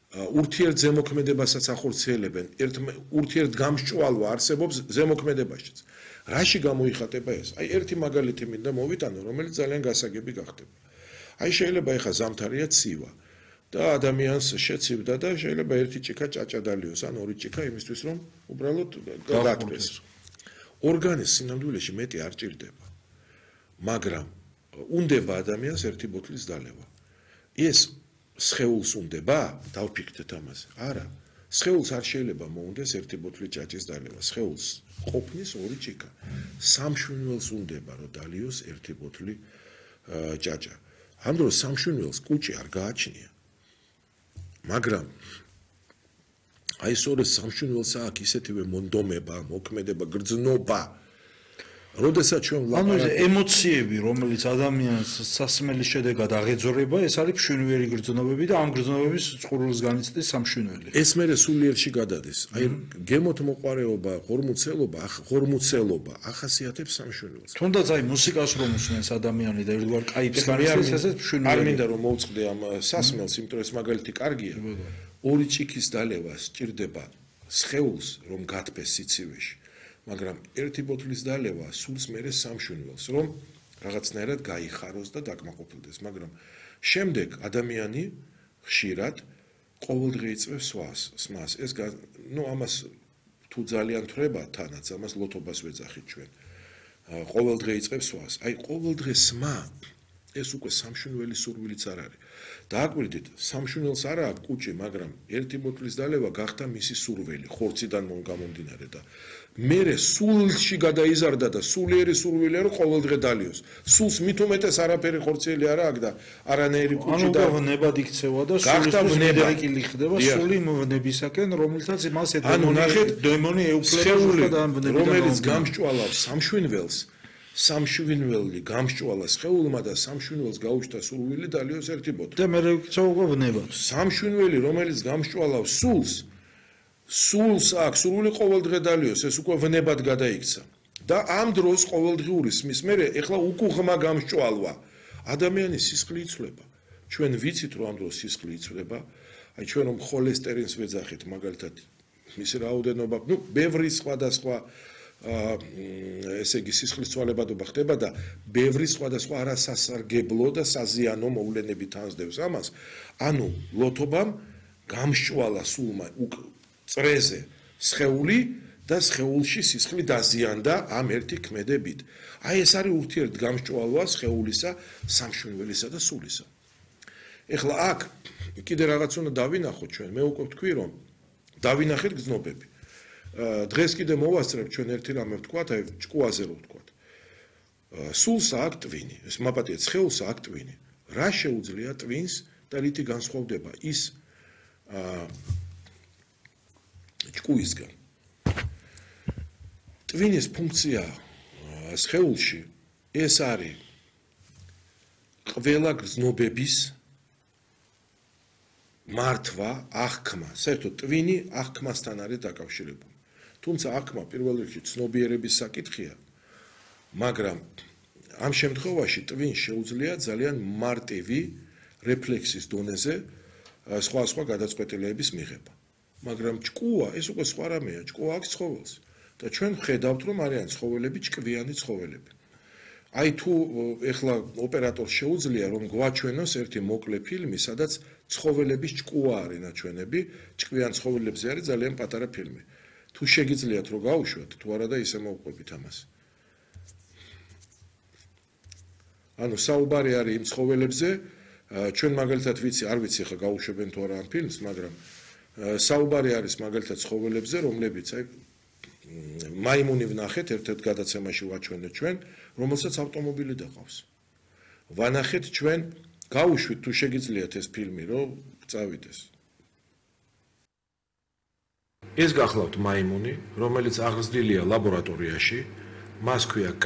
ურთიერთზემოქმედებასაც ახორციელებენ, ურთიერთგამსჭვალვა არსებობს ზემოქმედებაშიც. რაში გამოიხატება ეს? აი ერთი მაგალითი მინდა მოვიტანო, რომელიც ძალიან გასაგები გახდება. აი შეიძლება ეხა ზამთარია ცივა და ადამიანს შეცივდა და შეიძლება ერთი ჭიქა ჭაჭადალიოს, ან ორი ჭიქა იმისთვის რომ უბრალოდ გადაატყდეს. ორგანიზმის სინამდვილეში მეტი არ ჭირდება. მაგრამ უნდება ადამიანს ერთი ბოთლის დალევა. ეს სხეულს უნდება? დავფიქრდეთ ამაზე. არა. სხეულს არ შეიძლება მოუნდეს ერთი ბოთლი ჭაჭის დალევა. სხეულს ყოფნის ორი ჭიქა. სამშვენველს უნდება რომ დალიოს ერთი ბოთლი ჭაჭა. ამ დროს სამშვენველს კუჭი არ გააჩნია. მაგრამ აი სწორედ სამშვენველს აქვს ისეთივე მონდომება, მოქმედება, გრძნობა. როდესაც ჩვენ ლაპარაკობთ ემოციები, რომელიც ადამიანს სასმელის შედეგად აღეძრება, ეს არის მშვენიერი გრძნობები და ამ გრძნობების წყურვილს განიცდის სამშვენელი. ეს მერე სულიერში გადადის. აი გემოთ მოყარეობა, ხორმუცელობა ახასიათებს სამშვენელს. თუნდაც აი მუსიკას რომ უსმენს ადამიანი და ერთგვარ კაიფს განიცდის, ესეც მშვენიერი. არ მინდა რომ მოვწყდე ამ სასმელს, იმიტომ რომ ეს მაგალითი კარგია. ორი ჭიქის დალევა სჭირდება სხეულს რომ გათბეს სიცივეში. მაგრამ ერთი ბოთლის დალევა სულს მერე სამშვენველს, რომ რაღაცნაირად გაიხაროს და დაკმაყოფილდეს. მაგრამ შემდეგ ადამიანი ხშირად ყოველდღე იწვევს სმას. ეს ამას თუ ძალიან თვრება თანაც, ამას ლოთობას ვეძახით ჩვენ. ყოველდღე იწვევს სვას. აი ყოველდღე სმა ეს უკვე სამშვენველი სურვილიც არ არის. დააკვირდით, სამშვენელს არა აქვს კუჭი, მაგრამ ერთი ბოთლის დალევა გახდა მისი სურვილი, ხორციდან გამომდინარე და მერე სულში გადაიზარდა და სულიერი სურვილია რომ ყოველდღე დალიოს. სულს მით უმეტეს არაფერი ხორციელი არა აქვს და არანაირი კუჭი და ვნებად იქცევა და სულისთვის მედრეკილი ხდება სული ვნებისაკენ, რომელთაც მას დემონი ეუფლება და რომელიც გამსჭვალავს სამშვენველს, სამშვენველი გამსჭვალა სხეულმა და სამშვენველს გაუჩნდა სურვილი დალიოს ერთი ბოთლი. და მერე იქცევა უკვე ვნება. სამშვენველი რომელიც გამსჭვალავს სულს აქვს სურვილი ყოველდღე დალიოს, ეს უკვე ვნებად გადაიქცა. და ამ დროს ყოველდღიური სმის მერე ეხლა უკუღმა გამსჭვალვა. ადამიანის სისხლი იცვლება. ჩვენ ვიცით რომ ამ დროს სისხლი იცვლება. აი ჩვენ რომ ხოლესტერინს ვეძახით მაგალითად მისი რაოდენობა, ბევრი სხვადასხვა ესე იგი სისხლის ცვალებადობა ხდება და ბევრი სხვადასხვა არასასარგებლო და საზიანო მოვლენები თანსდევს ამას. ანუ ლოთობამ გამსჭვალა სულმა წრეზე სხეული და სხეულში სისხლი დაზიანდა ამ ერთი ქმედებით. აი ეს არის ურთიერთგამსჭვალვა სხეულისა, სამშვენველისა და სულისა. ეხლა აქ კიდე რაღაც უნდა დავინახოთ ჩვენ. მე უკვე ვთქვი რომ დავინახეთ გრძნობები. დღეს კიდე მოვასწრებ ჩვენ ერთი რამე ვთქვათ, აი ჭკუაზე რო ვთქვათ. სულს აქვს ტვინი, ეს მაპატია სხეულს აქვს ტვინი. რა შეუძლია ტვინს და რითი განსხვავდება ის ჭკუისგან. ტვინის ფუნქცია სხეულში ეს არის ყველა გრძნობების მართვა, აღქმა. საერთოდ ტვინი აღქმასთან არის დაკავშირებული. თუმცა აღქმა პირველ რიგში ცნობიერების საკითხია, მაგრამ ამ შემთხვევაში ტვინს შეუძლია ძალიან მარტივი რეფლექსის დონეზე სხვა გადაწყვეტილებების მიღება. მაგრამ ჭკუა ეს უკვე სხვა რამეა, ჭკუა აქვს ცხოველს და ჩვენ ვხედავთ რომ არიან ცხოველები ჭკვიანი ცხოველები. აი თუ ეხლა ოპერატორს შეუძლია რომ გვაჩვენოს ერთი მოკლე ფილმი, სადაც ცხოველების ჭკუა არის ნაჩვენები, ჭკვიან ცხოველებზე არის ძალიან პატარა ფილმი. თუ შეგიძლიათ რომ გაუშვათ, თუ არა და ისე მოვყვებით ამას. ანუ საუბარი არის იმ ცხოველებზე, ჩვენ მაგალითად არ ვიცი ხა გაუშვებენ თუ არა ამ ფილმს, მაგრამ საუბარი არის მაგალითად ცხოველებზე, რომლებიც აი მაიმუნი ვნახეთ, ერთ-ერთ გადაცემაში ვაჩვენეთ ჩვენ, რომელსაც ავტომობილი დაყავს. ვანახეთ ჩვენ, გაუშვით თუ შეგიძლიათ ეს ფილმი, რომ წავიდეს. ეს გახლავთ მაიმუნი, რომელიც აღზრდილია ლაბორატორიაში, მას ქვია